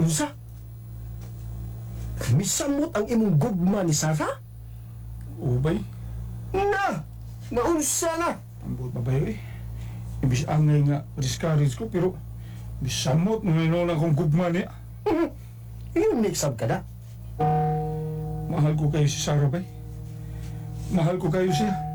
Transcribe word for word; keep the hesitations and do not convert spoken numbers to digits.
Unsa? Misamot ang imong gugma ni Sarah? Ubay, Na! Naunsa na! ambot babayo eh. Ibis angay nga discourage ko, pero bisamot nung inoon akong gugma niya. Yung mix-up ka na. Mahal ko kayo si Sarah, bay. Mahal ko kayo siya.